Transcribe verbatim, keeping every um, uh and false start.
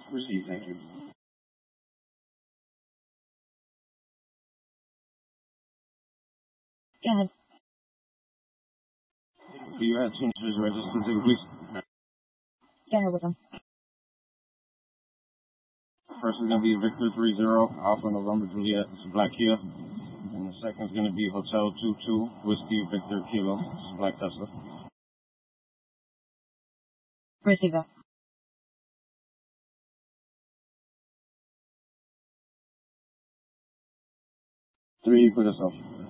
Receive, thank you. Go ahead. Do you have Teamsters registered, please? Go ahead with them. First is going to be Victor three zero, Alpha November Juliet, this is Black Kia. And the second is going to be Hotel two two, Whiskey Victor Kilo, this is Black Tesla. Receive that. Three, put yourself.